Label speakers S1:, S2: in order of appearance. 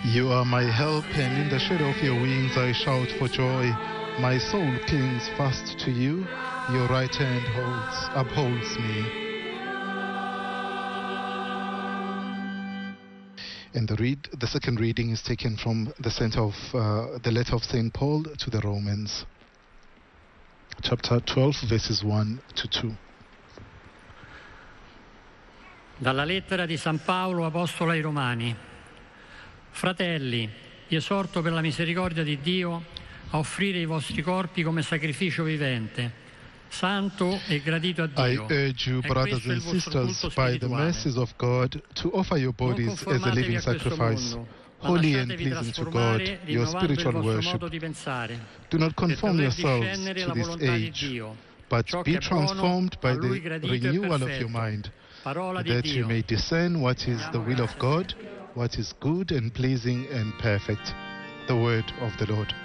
S1: You are my help, and in the shadow of your wings I shout for joy. My soul clings fast to you. Your right hand upholds me. And the second reading is taken from the center of the letter of St. Paul to the Romans, chapter 12, verses 1 to 2.
S2: Dalla lettera di San Paolo, apostolo ai Romani. Fratelli, vi esorto per la misericordia di Dio a offrire i vostri corpi come sacrificio vivente, santo e gradito a Dio.
S1: I urge you, brothers and sisters, by the mercies of God, to offer your bodies as a living sacrifice, holy and pleasing to God, your spiritual worship. Do not conform yourselves to this age, but be transformed by the renewal of your mind, that you may discern what is the will of God, what is good and pleasing and perfect. The word of the Lord.